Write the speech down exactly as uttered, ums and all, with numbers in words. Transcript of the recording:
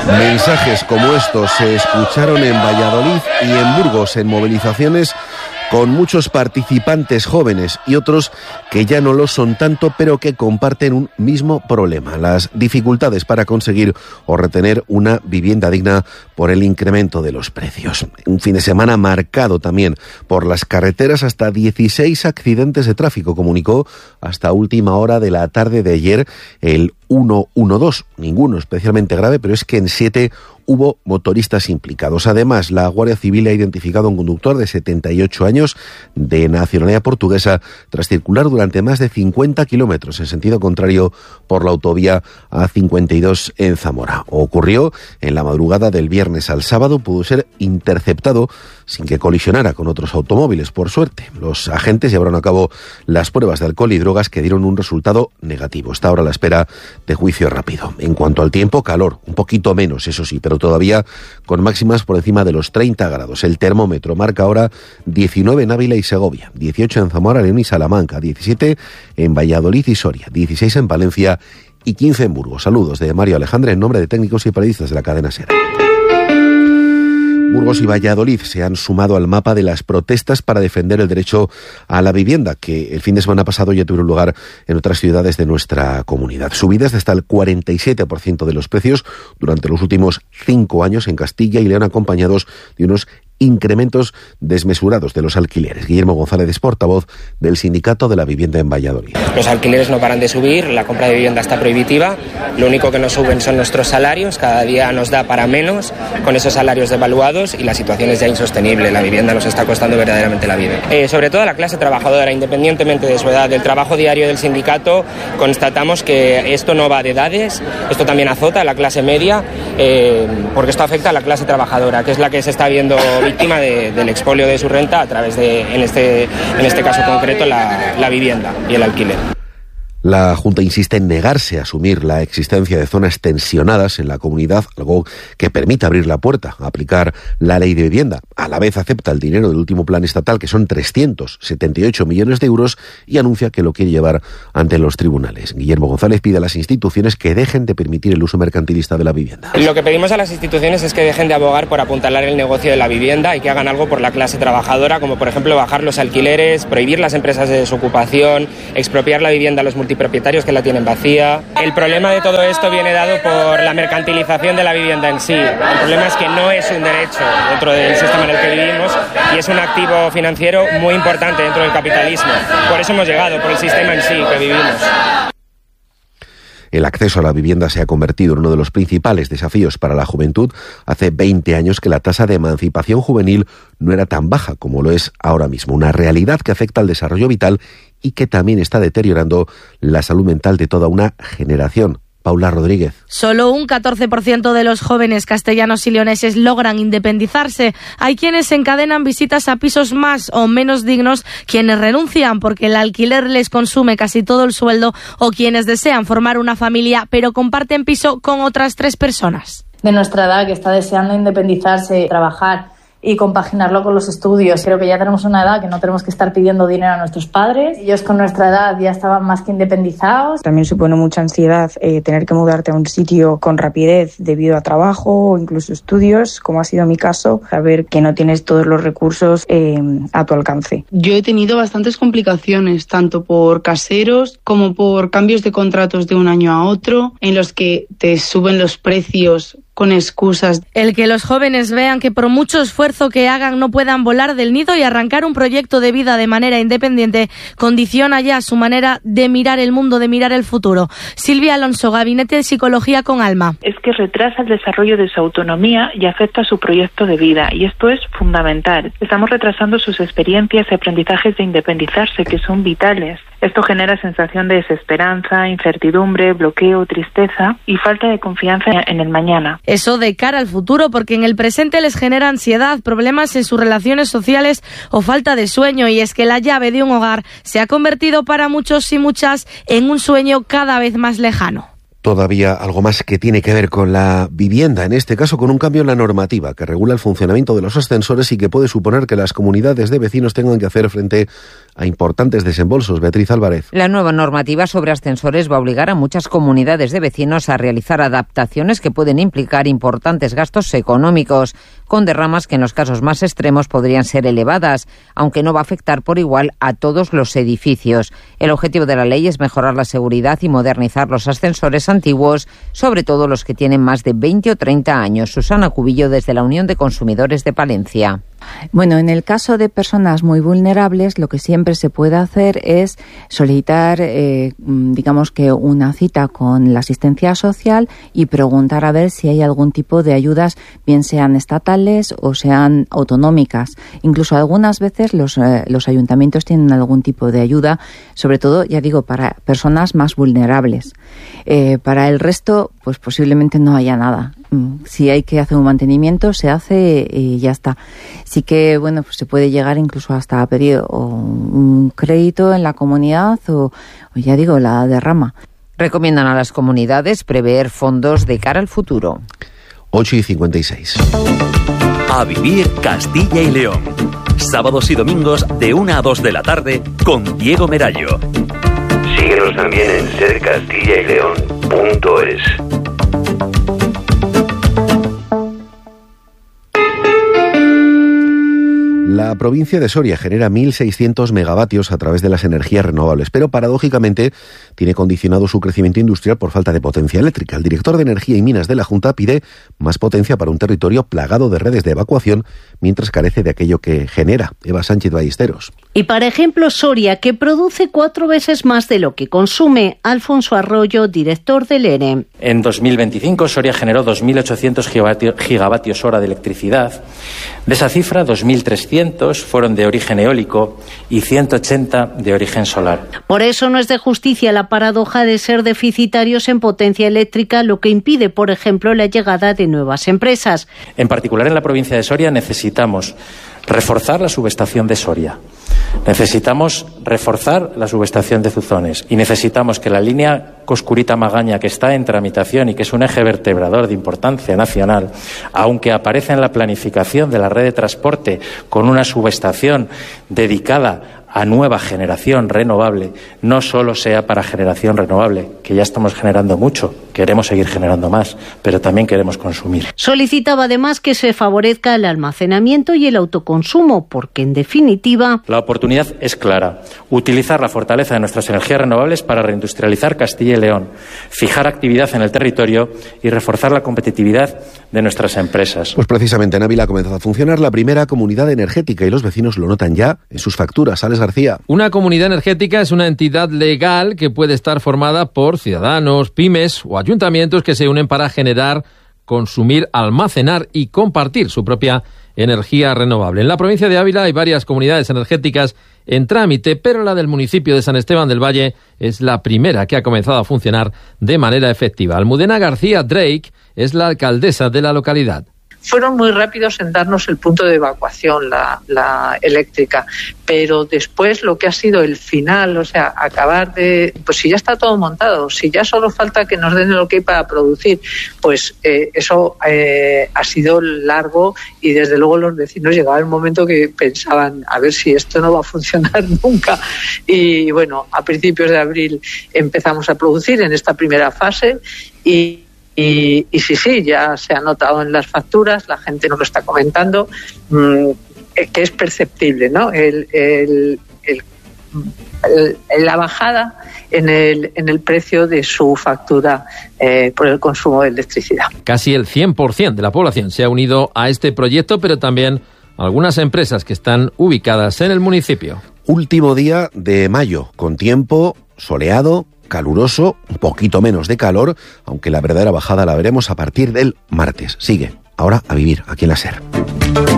Mensajes como estos se escucharon en Valladolid y en Burgos en movilizaciones con muchos participantes jóvenes y otros que ya no lo son tanto, pero que comparten un mismo problema: las dificultades para conseguir o retener una vivienda digna por el incremento de los precios. Un fin de semana marcado también por las carreteras. Hasta dieciséis accidentes de tráfico comunicó hasta última hora de la tarde de ayer el ciento doce. Ninguno especialmente grave, pero es que en siete hubo motoristas implicados. Además, la Guardia Civil ha identificado a un conductor de setenta y ocho años de nacionalidad portuguesa tras circular durante más de cincuenta kilómetros en sentido contrario por la autovía A cincuenta y dos en Zamora. Ocurrió en la madrugada del viernes al sábado. Pudo ser interceptado sin que colisionara con otros automóviles. Por suerte, los agentes llevaron a cabo las pruebas de alcohol y drogas que dieron un resultado negativo. Está ahora a la espera de juicio rápido. En cuanto al tiempo, calor, un poquito menos, eso sí, pero todavía con máximas por encima de los treinta grados. El termómetro marca ahora diecinueve en Ávila y Segovia, dieciocho en Zamora, León y Salamanca, diecisiete en Valladolid y Soria, dieciséis en Palencia y quince en Burgos. Saludos de Mario Alejandre en nombre de técnicos y periodistas de la cadena SER. Burgos y Valladolid se han sumado al mapa de las protestas para defender el derecho a la vivienda, que el fin de semana pasado ya tuvieron lugar en otras ciudades de nuestra comunidad. Subidas de hasta el cuarenta y siete por ciento de los precios durante los últimos cinco años en Castilla y León, acompañados de unos incrementos desmesurados de los alquileres. Guillermo González es portavoz del Sindicato de la Vivienda en Valladolid. Los alquileres no paran de subir, la compra de vivienda está prohibitiva, lo único que no suben son nuestros salarios, cada día nos da para menos con esos salarios devaluados y la situación es ya insostenible, la vivienda nos está costando verdaderamente la vida. Eh, sobre todo a la clase trabajadora, independientemente de su edad, del trabajo diario del sindicato, constatamos que esto no va de edades, esto también azota a la clase media, eh, porque esto afecta a la clase trabajadora, que es la que se está viendo víctima de, del expolio de su renta a través de, en este, en este caso concreto, la, la vivienda y el alquiler. La Junta insiste en negarse a asumir la existencia de zonas tensionadas en la comunidad, algo que permite abrir la puerta a aplicar la ley de vivienda. A la vez acepta el dinero del último plan estatal, que son trescientos setenta y ocho millones de euros, y anuncia que lo quiere llevar ante los tribunales. Guillermo González pide a las instituciones que dejen de permitir el uso mercantilista de la vivienda. Lo que pedimos a las instituciones es que dejen de abogar por apuntalar el negocio de la vivienda y que hagan algo por la clase trabajadora, como por ejemplo bajar los alquileres, prohibir las empresas de desocupación, expropiar la vivienda a los multipropietarios propietarios que la tienen vacía. El problema de todo esto viene dado por la mercantilización de la vivienda en sí. El problema es que no es un derecho dentro del sistema en el que vivimos y es un activo financiero muy importante dentro del capitalismo. Por eso hemos llegado, por el sistema en sí que vivimos. El acceso a la vivienda se ha convertido en uno de los principales desafíos para la juventud. Hace veinte años que la tasa de emancipación juvenil no era tan baja como lo es ahora mismo. Una realidad que afecta al desarrollo vital y que también está deteriorando la salud mental de toda una generación. Paula Rodríguez. Solo un catorce por ciento de los jóvenes castellanos y leoneses logran independizarse. Hay quienes encadenan visitas a pisos más o menos dignos, quienes renuncian porque el alquiler les consume casi todo el sueldo, o quienes desean formar una familia pero comparten piso con otras tres personas. De nuestra edad, que está deseando independizarse, trabajar y compaginarlo con los estudios. Creo que ya tenemos una edad que no tenemos que estar pidiendo dinero a nuestros padres. Ellos con nuestra edad ya estaban más que independizados. También supone mucha ansiedad eh, tener que mudarte a un sitio con rapidez debido a trabajo o incluso estudios, como ha sido mi caso, saber que no tienes todos los recursos eh, a tu alcance. Yo he tenido bastantes complicaciones, tanto por caseros como por cambios de contratos de un año a otro, en los que te suben los precios con excusas. El que los jóvenes vean que por mucho esfuerzo que hagan no puedan volar del nido y arrancar un proyecto de vida de manera independiente condiciona ya su manera de mirar el mundo, de mirar el futuro. Silvia Alonso, Gabinete de Psicología con Alma. Es que retrasa el desarrollo de su autonomía y afecta a su proyecto de vida, y esto es fundamental. Estamos retrasando sus experiencias y aprendizajes de independizarse, que son vitales. Esto genera sensación de desesperanza, incertidumbre, bloqueo, tristeza y falta de confianza en el mañana. Eso de cara al futuro, porque en el presente les genera ansiedad, problemas en sus relaciones sociales o falta de sueño, y es que la llave de un hogar se ha convertido para muchos y muchas en un sueño cada vez más lejano. Todavía algo más que tiene que ver con la vivienda, en este caso con un cambio en la normativa que regula el funcionamiento de los ascensores y que puede suponer que las comunidades de vecinos tengan que hacer frente a importantes desembolsos. Beatriz Álvarez. La nueva normativa sobre ascensores va a obligar a muchas comunidades de vecinos a realizar adaptaciones que pueden implicar importantes gastos económicos, con derramas que en los casos más extremos podrían ser elevadas, aunque no va a afectar por igual a todos los edificios. El objetivo de la ley es mejorar la seguridad y modernizar los ascensores antiguos, sobre todo los que tienen más de veinte o treinta años. Susana Cubillo, desde la Unión de Consumidores de Palencia. Bueno, en el caso de personas muy vulnerables, lo que siempre se puede hacer es solicitar, eh, digamos que una cita con la asistencia social y preguntar a ver si hay algún tipo de ayudas, bien sean estatales o sean autonómicas. Incluso algunas veces los, eh, los ayuntamientos tienen algún tipo de ayuda, sobre todo, ya digo, para personas más vulnerables. Eh, para el resto, pues posiblemente no haya nada. Si hay que hacer un mantenimiento, se hace y ya está. Sí que, bueno, pues se puede llegar incluso hasta a pedir o un crédito en la comunidad o, o ya digo, la derrama. Recomiendan a las comunidades prever fondos de cara al futuro. ocho y cincuenta y seis. A vivir Castilla y León. Sábados y domingos de una a dos de la tarde con Diego Merallo. Síguenos también en ser castilla y león punto es. La provincia de Soria genera mil seiscientos megavatios a través de las energías renovables, pero paradójicamente tiene condicionado su crecimiento industrial por falta de potencia eléctrica. El director de Energía y Minas de la Junta pide más potencia para un territorio plagado de redes de evacuación, mientras carece de aquello que genera. Eva Sánchez Ballesteros. Y para ejemplo, Soria, que produce cuatro veces más de lo que consume. Alfonso Arroyo, director del E N E. En dos mil veinticinco, Soria generó dos mil ochocientos gigavatios hora de electricidad. De esa cifra, dos mil trescientos fueron de origen eólico y ciento ochenta de origen solar. Por eso no es de justicia la paradoja de ser deficitarios en potencia eléctrica, lo que impide, por ejemplo, la llegada de nuevas empresas. En particular en la provincia de Soria necesitamos reforzar la subestación de Soria. Necesitamos reforzar la subestación de Zuzones y necesitamos que la línea Coscurita-Magaña, que está en tramitación y que es un eje vertebrador de importancia nacional, aunque aparece en la planificación de la red de transporte con una subestación dedicada a nueva generación renovable, no solo sea para generación renovable, que ya estamos generando mucho, queremos seguir generando más, pero también queremos consumir. Solicitaba además que se favorezca el almacenamiento y el autoconsumo, porque en definitiva... La oportunidad es clara, utilizar la fortaleza de nuestras energías renovables para reindustrializar Castilla y León, fijar actividad en el territorio y reforzar la competitividad de nuestras empresas. Pues precisamente en Ávila ha comenzado a funcionar la primera comunidad energética y los vecinos lo notan ya en sus facturas. Alex García. Una comunidad energética es una entidad legal que puede estar formada por ciudadanos, pymes o ayuntamientos que se unen para generar, consumir, almacenar y compartir su propia energía renovable. En la provincia de Ávila hay varias comunidades energéticas en trámite, pero la del municipio de San Esteban del Valle es la primera que ha comenzado a funcionar de manera efectiva. Almudena García Drake es la alcaldesa de la localidad. Fueron muy rápidos en darnos el punto de evacuación, la, la eléctrica, pero después lo que ha sido el final, o sea, acabar de, pues si ya está todo montado, si ya solo falta que nos den el ok para producir, pues eh, eso eh, ha sido largo y desde luego los vecinos llegaba el momento que pensaban, a ver si esto no va a funcionar nunca. Y bueno, a principios de abril empezamos a producir en esta primera fase y Y, y sí, sí, ya se ha notado en las facturas, la gente nos lo está comentando, mmm, que es perceptible, ¿no? El, el, el, el, la bajada en el, en el precio de su factura eh, por el consumo de electricidad. Casi el cien por ciento de la población se ha unido a este proyecto, pero también algunas empresas que están ubicadas en el municipio. Último día de mayo, con tiempo soleado, caluroso, un poquito menos de calor, aunque la verdadera bajada la veremos a partir del martes. Sigue, ahora a vivir aquí en la SER.